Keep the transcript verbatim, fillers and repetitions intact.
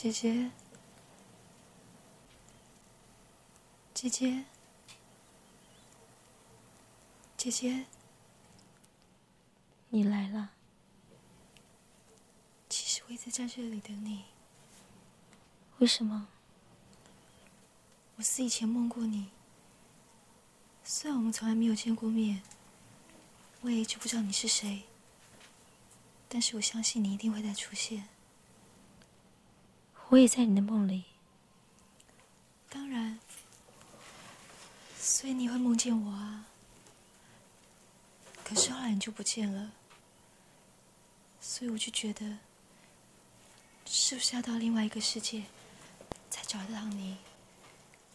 姐姐，姐姐，姐姐， 你来了。 其实我一直在这里等你。 为什么？ 我是以前梦过你，虽然我们从来没有见过面，我也一直不知道你是谁，但是我相信你一定会再出现。 我也在你的梦里。 当然，所以你会梦见我啊。可是后来你就不见了，所以我就觉得，是不是要到另外一个世界才找得到你？